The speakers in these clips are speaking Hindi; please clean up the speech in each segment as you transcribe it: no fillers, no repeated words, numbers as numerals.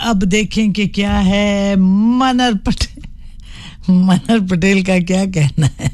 अब देखें कि क्या है मनर पटेल का क्या कहना है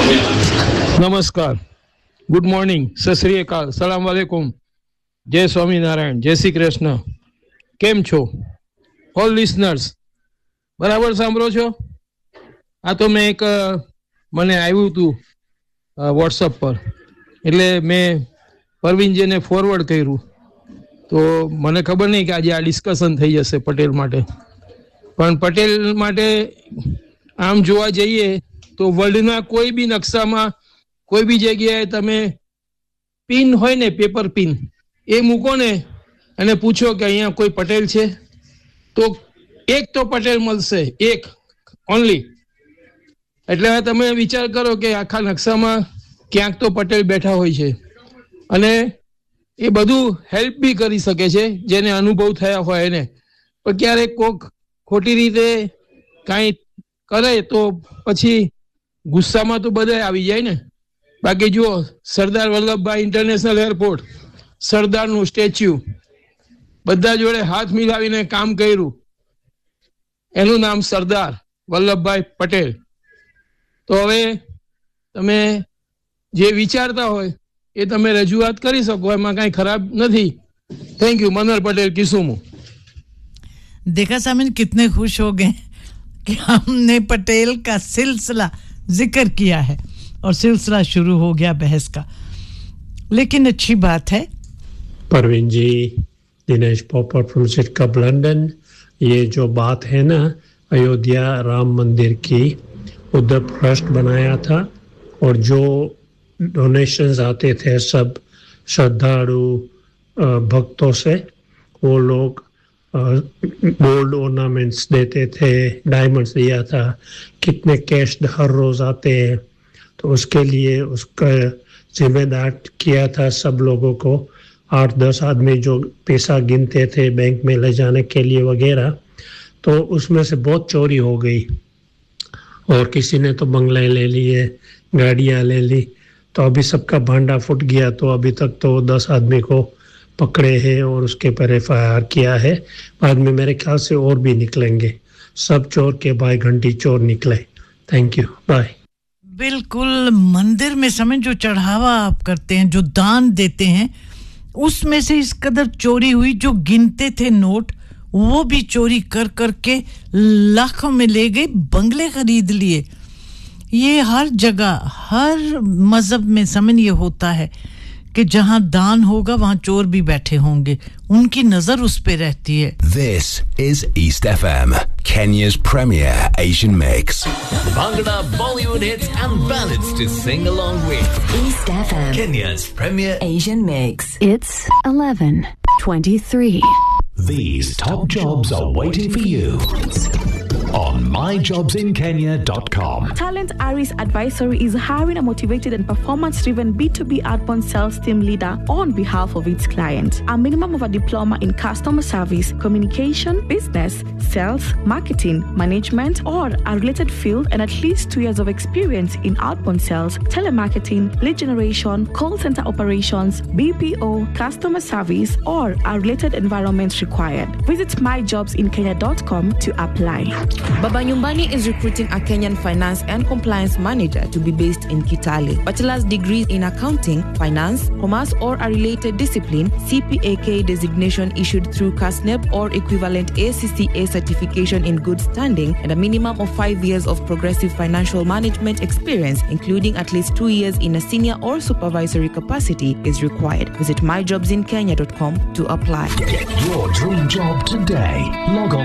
नमस्कार गुड मॉर्निंग सत श्री अकाल सलाम वालेकुम जय स्वामीनारायण जय श्री कृष्ण કેમ છો ઓલ લિસનર્સ બરાબર સાંભળો છો આ તો મેં એક મને આવ્યું હતું વોટ્સઅપ પર એટલે મેં પરવીનજીને ફોરવર્ડ કર્યું તો મને ખબર નહીં કે આજે આ ડિસ્કશન થઈ જશે પટેલ માટે પણ પટેલ માટે આમ જોવા જઈએ તો વર્લ્ડના કોઈ બી નકશામાં કોઈ બી જગ્યાએ તમે પિન હોય ને પેપર પિન એ મૂકો ને અને પૂછો કે અહીંયા કોઈ પટેલ છે તો એક તો પટેલ મળશે એક ઓનલી એટલે તમે વિચાર કરો કે આખા નકશામાં ક્યાંક તો પટેલ બેઠા હોય છે અને એ બધું હેલ્પ બી કરી શકે છે જેને અનુભવ થયા હોય એને પણ ક્યારેક કોક ખોટી રીતે કાંઈ કરે તો પછી ગુસ્સામાં તો બધાય આવી જાય ને બાકી જુઓ Sardar Vallabhbhai international airport સરદારનું statue બધા જોડે હાથ મિલાવીને કામ કર્યું એનું નામ સરદાર વલ્લભભાઈ પટેલ તો હવે તમે જે વિચારતા હોય એ તમે રજૂઆત કરી શકો એમાં કાંઈ ખરાબ નથી થેન્ક યુ मनोहर पटेल किसुमु देखा सामिन कितने खुश हो गए कि हमने पटेल का सिलसिला जिक्र किया है और सिलसिला शुरू हो गया बहस का लेकिन अच्छी बात है Parveen ji Dinesh popper from city club London ये जो बात है ना अयोध्या राम मंदिर की उधर ट्रस्ट बनाया था और जो डोनेशंस आते थे सब श्रद्धालु भक्तों से वो लोग गोल्ड ऑर्नामेंट्स देते थे डायमंड्स दिया था कितने कैश हर रोज आते हैं तो उसके लिए उसका जिम्मेदार किया था सब लोगों को 8-10 आदमी जो पैसा गिनते थे बैंक में ले जाने के लिए वगैरह तो उसमें से बहुत चोरी हो गई और किसी ने तो बंगले ले लिए गाड़ियां ले ली तो अभी सबका भांडा फूट गया तो अभी तक तो 10 आदमी को पकड़े हैं और उसके पर एफआईआर किया है बाद में मेरे ख्याल से और भी निकलेंगे सब चोर के भाई घंटी चोर निकले थैंक यू बाय बिल्कुल मंदिर में समय जो चढ़ावा आप करते हैं जो दान देते हैं उसमें से इस कदर चोरी हुई जो गिनते थे नोट वो भी चोरी कर करके लाखों में ले गए बंगले खरीद लिए ये हर जगह हर मजहब में समन ये होता है कि जहां दान होगा वहां चोर भी बैठे होंगे उनकी नजर उस पे रहती है This is East FM Kenya's premier Asian mix Bangla Bollywood hits and ballads to sing along with East FM Kenya's premier Asian mix It's 11:23 These top jobs are waiting for you on myjobsinkenya.com. Talent Aris Advisory is hiring a motivated and performance-driven B2B outbound sales team leader on behalf of its client. A minimum of a diploma in customer service, communication, business, sales, marketing, management, or a related field and at least 2 years of experience in outbound sales, telemarketing, lead generation, call center operations, BPO, customer service, or a related environment required. Visit myjobsinkenya.com to apply. Baba Nyumbani is recruiting a Kenyan finance and compliance manager to be based in Kitale. Bachelor's degrees in accounting, finance, commerce or a related discipline, CPAK designation issued through CASNEP or equivalent ACCA certification in good standing and a minimum of 5 years of progressive financial management experience, including at least 2 years in a senior or supervisory capacity is required. Visit myjobsinkenya.com to apply. Get your dream job today. Log on